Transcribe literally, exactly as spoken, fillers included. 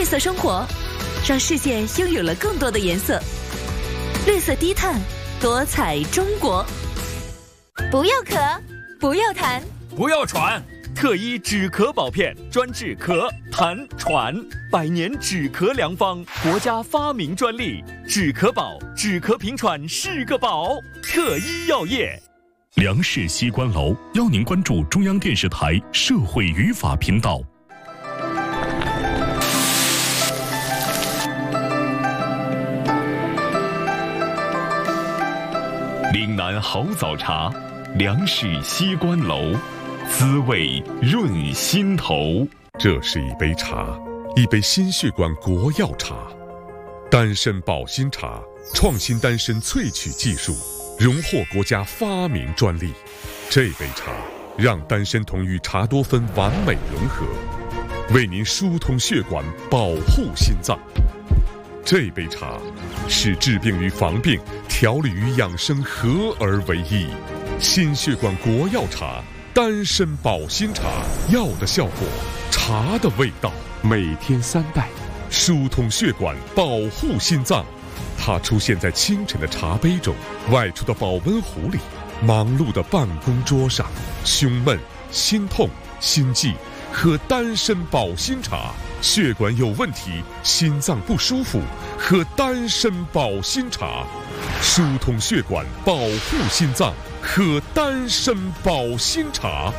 色生活，让世界拥有了更多的颜色。绿色低碳，多彩中国。 不要咳，不要痰， 不要喘。特一止咳宝片，专治咳、痰、喘，百年止咳良方，国家发明专利。止咳宝，止咳平喘是个宝。特一药业。 梁氏西关楼邀您关注中央电视台社会语法频道。岭南好早茶，梁氏西关楼，滋味润心头。 这是一杯茶，一杯心血管国药茶，丹参保心茶，创新丹参萃取技术，荣获国家发明专利。这杯茶让丹参同与茶多酚完美融合，为您疏通血管，保护心脏。这杯茶是治病与防病、调理与养生合而为一。心血管国药茶，丹参保心茶，药的效果，茶的味道，每天三袋，疏通血管，保护心脏。它出现在清晨的茶杯中，外出的保温壶里，忙碌的办公桌上。胸闷、心痛、心悸，喝丹参保心茶。血管有问题，心脏不舒服，喝丹参保心茶，疏通血管，保护心脏，喝丹参保心茶。